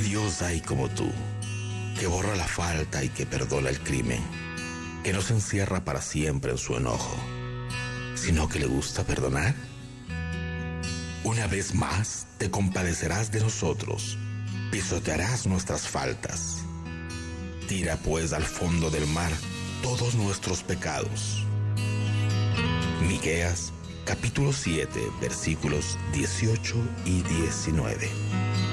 Dios hay como tú, que borra la falta y que perdona el crimen, que no se encierra para siempre en su enojo, sino que le gusta perdonar? Una vez más te compadecerás de nosotros, pisotearás nuestras faltas. Tira pues al fondo del mar todos nuestros pecados. Miqueas capítulo 7 versículos 18 y 19.